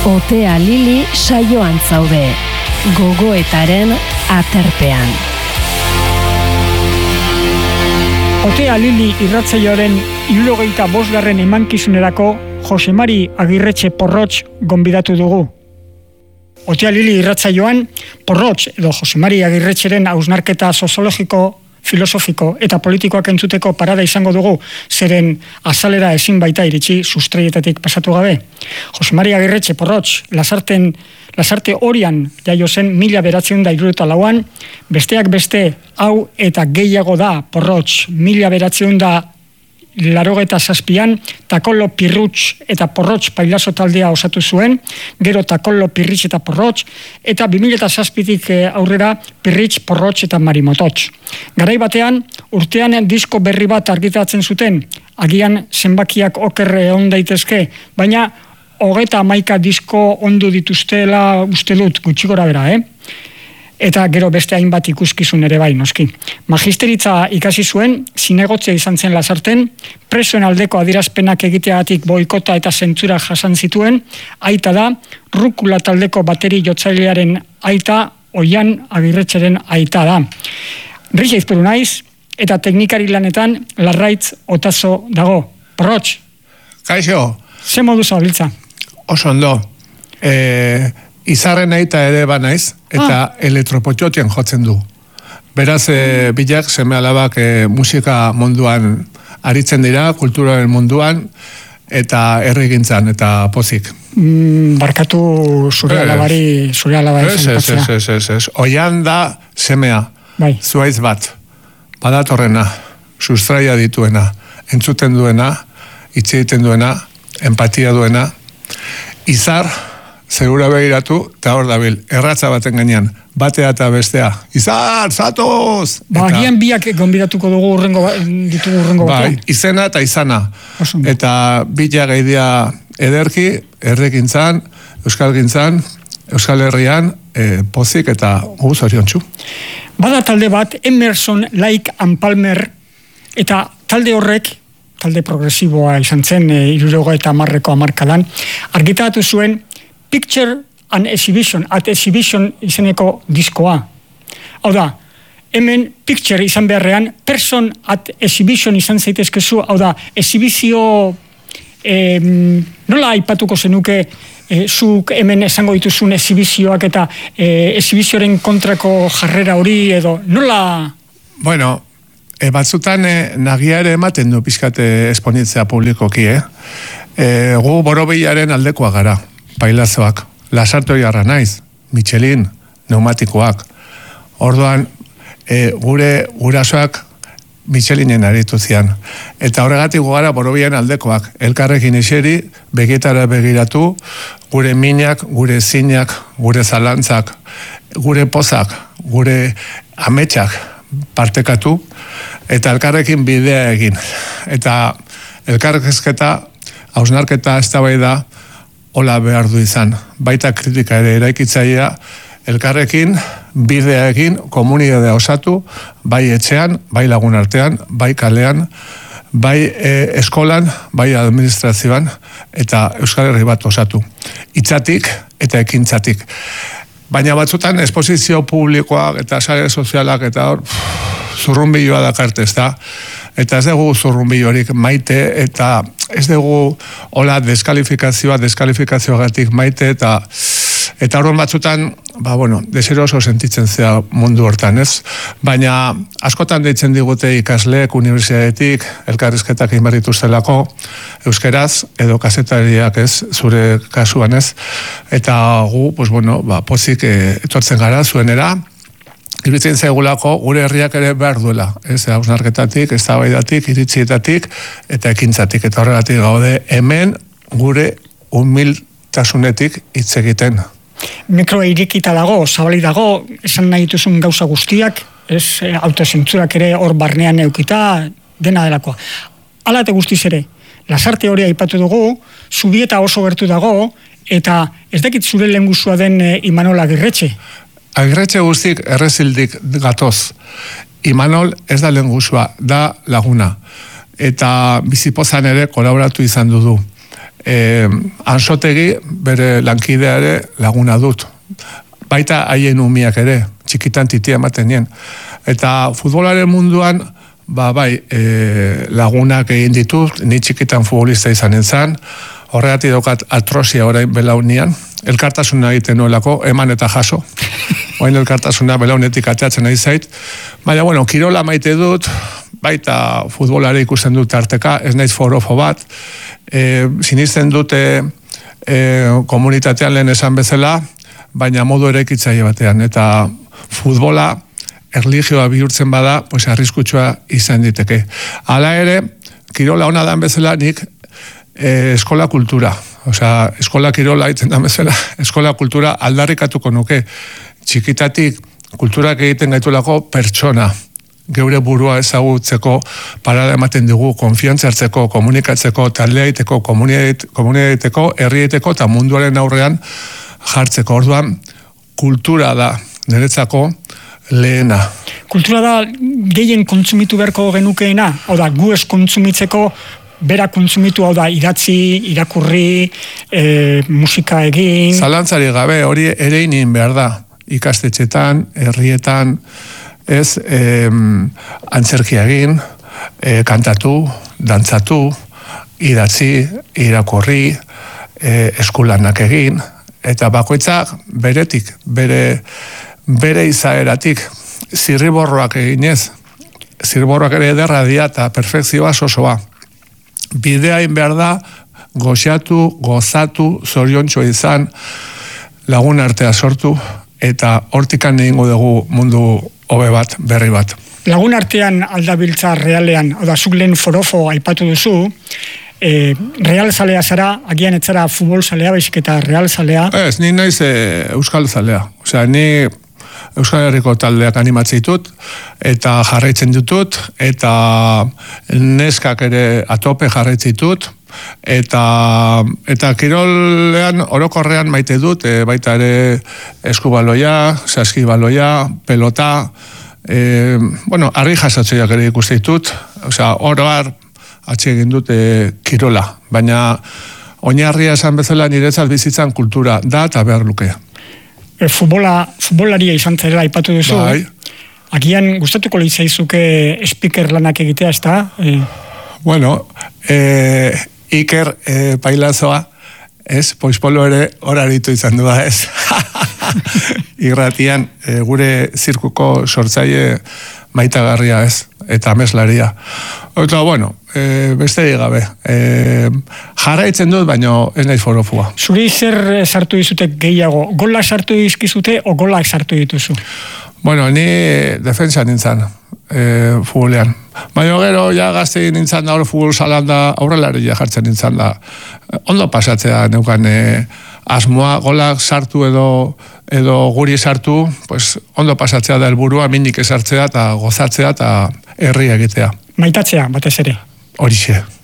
Otea Lili saioan zaude, gogoetaren aterpean. Otea Lili irratsaioaren 75. emankizunerako Jose Mari Agirretxe Porrotx gonbidatu dugu. Otea Lili irratsaioan Porrotx edo Jose Mari Agirretxeren hausnarketa soziologiko, filosofiko eta politikoak entzuteko parada izango dugu, zeren azalera ezin baita iritsi sustraietatik pasatu gabe. Jose Mari Agirretxe Porrotx Lasarte Orian jaio zen 1974, besteak beste hau eta gehiago da Porrotx 1987an Takolo Pirrutx eta Porrotx Pailazo taldea osatu zuen, gero Takolo Pirritx eta Porrotx, eta 2007tik aurrera Pirritx, Porrotx eta Marimototx. Garai batean, urtean disko berri bat argitaratzen zuten, agian zenbakiak oker egon daitezke, baina 31 disko ondu dituztela uste dut, gutxi gora bera, Eta gero beste hainbat ikuskizun ere bai, noski. Magisteritza ikasi zuen, zinegotzia izan zen Lasarten, presoen aldeko adierazpenak egiteagatik boikota eta zentzura jasan zituen, aita da, Rukula taldeko bateri jotzailearen aita, Oian Agirretxeren aita da. Rixa izpuru naiz, eta teknikari lanetan Larraitz Otazo dago. Porrotx. Kaixo. Ze modu zabiltza? Oso ondo. Izarren aita ere banaiz, eta elektropotxotien jotzen du. Beraz, bilak seme alabak musika munduan aritzen dira, kulturaren munduan, eta herrigintzan, eta pozik. Barkatu zure alabari, zure alabari zenpatzea. Ez. Oian da semea, zuaiz bat, badatorrena, sustraia dituena, entzuten duena, hitz egiten duena, empatia duena, izar, segura begiratu, eta hor dabil, erratza baten gainean, batea eta bestea, izar, zatoz! Agian biak gonbidatuko dugu ditugu urrengo batean. Izena eta izana. Eta bila gaidia ederki, herrigintzan, euskalgintzan, Euskal Herrian, pozik eta guz oriontsu. Bada talde bat, Emerson, Lake and Palmer, eta talde horrek, talde progresiboa izan zen, 70ko hamarkadan, argitaratu zuen Picture and Exhibition, at Exhibition izeneko diskoa. Hau da, hemen picture izan beharrean, person at exhibition izan zaitezkezu, hau da, exhibizio, nola aipatuko zenuke, zuk hemen esango dituzun exhibizioak eta exhibizioaren kontrako jarrera hori edo, nola? Bueno, batzutan nagia ere ematen du pizkate esponitzea publikoki, gu borobilaren aldekoa gara. Pailazoak, Lasarte jarra naiz, Michelin, neumatikoak. Orduan, gure gurasoak Michelinen aritu zian. Eta horregatik gara borobian aldekoak. Elkarrekin eseri, begietara begiratu, gure minak, gure zinak, gure zalantzak, gure pozak, gure ametsak partekatu, eta elkarrekin bidea egin. Eta elkarrezketa, hausnarketa eztabaida hola behar du izan. Baita kritika ere eraikitzailea, elkarrekin, bidea egin, komunitatea osatu, bai etxean, bai lagun artean, bai kalean, bai eskolan, bai administrazioan, eta Euskal Herri bat osatu. Hitzatik eta ekintzatik. Baina batzutan esposizio publikoak eta sare sozialak eta hor, zurrunbiloa dakarte, ez da? Eta ez dugu zurrunbilorik maite, eta ez dugu hola deskalifikazioagatik maite, eta horren batzutan, deseroso sentitzen zea mundu hortan, ez? Baina askotan deitzen digute ikasleek, unibertsitatetik, elkarrizketak egin behar dituztelako, euskeraz, edo kazetariak ez, zure kasuan ez, eta gu, pozik etortzen gara zuenera, iritzen zaigulako gure herriak ere behar duela, hausnarketatik, eztabaidatik, iritzietatik eta ekintzatik, eta horregatik gaude hemen gure humiltasunetik hitz egiten. Mikroa irikita dago, zabali dago, esan nahi dituzun gauza guztiak, autozentzurak ere hor barnean eukita, dena delakoa. Hala eta guztiz ere, Lasarte hori aipatu dugu, Zubieta oso gertu dago, eta ez dakit zure lehengusua den Imanol Agirretxe. Agirretxe guztik errezildik gatoz. Imanol ez da lehengusua, da laguna. Eta bizipozan ere kolaboratu izan du. Ansotegi bere lankidea ere laguna dut. Baita haien umiak ere, txikitan titia ematen nien. Eta futbolaren munduan, bai, lagunak egin ditut, ni txikitan futbolista izanen zan, horregatik daukat atrozia orain belaunian, elkartasuna egiten nuelako, eman eta jaso, orain elkartasuna belaunetik ateatzen nahi zait, baina, bueno, kirola maite dut, baita futbolare ikusten dut arteka, ez naiz forofo bat, sinisten dute komunitatean lehen esan bezala, baina modu eraikitzaile batean, eta futbola erlijioa bihurtzen bada, pues arriskutsua izan diteke. Hala ere, kirola ona dan bezala nik eskola kultura, osea, eskola kirola itzen dan bezala, eskola kultura aldarrikatuko nuke, txikitatik kulturak egiten gaitulako pertsona, geure burua ezagutzeko, parada ematen dugu, konfiantza hartzeko, komunikatzeko, taldeaiteko, komunitateko, herrieteko eta munduaren aurrean jartzeko. Orduan, kultura da niretzako lehena. Kultura da gehien kontsumitu beharko genukeena, hau da, gu ez kontsumitzeko bera kontsumitu, hau da, idatzi, irakurri, musika egin. Zalantzari gabe, hori ere inin behar da, ikastetxetan, herrietan, ez, antzerkia egin, kantatu, dantzatu, idatzi, irakurri, eskulanak egin, eta bakoitzak beretik, bere izaeratik, zirriborroak eginez, zirriborroak ere ederra dia eta perfekzioa sosoa. Bideain behar da, goxatu, gozatu, zoriontxo izan, lagun artea sortu, eta hortikan egingo dugu mundu hobe bat, berri bat. Lagun artean aldabiltza realean, oda zuk lehen forofo aipatu duzu, real zalea zara, agian etzara futbol zalea, baizik eta real zalea. Ez, ni naiz euskal zalea. Osea, ni Euskal Herriko taldeak animatzen ditut, eta jarraitzen ditut, eta neskak ere atope jarraitzen ditut, eta kirolean orokorrean maite dut, baita ere eskubaloia, saskibaloia, pelota, bueno, harri jasatzoiak ere ikusten ditut, osea, oroar atsegin dut kirola, baina oinarria esan bezala niretzat bizitzan kultura da eta behar luke. Futbolaria izan zela aipatu duzu. Bai. Agian gustatuko litzaizuke speaker lanak egitea, ez da? Bueno, Iker Pailazoa, ez, poispolo ere horaritu izan du da, ez. Irratian, gure zirkuko sortzaile maitagarria, ez, eta ameslaria. Eta, bueno, beste gabe, jarraitzen dut, baina ez naiz forofua. Zuri zer sartu dizute gehiago? Gola sartu dizkizute o golak sartu dituzu? Bueno, ni defensa nintzen, futbolean. Baina gero, ja gazte nintzen da, hor futbol salan da, aurrelaria jartzen nintzen da. Ondo pasatzea neukan asmoa, golak sartu edo guri sartu, pues, ondo pasatzea da helburua, minik esartzea eta gozatzea eta herria egitea. Maitatzea, batez ere. Horixe.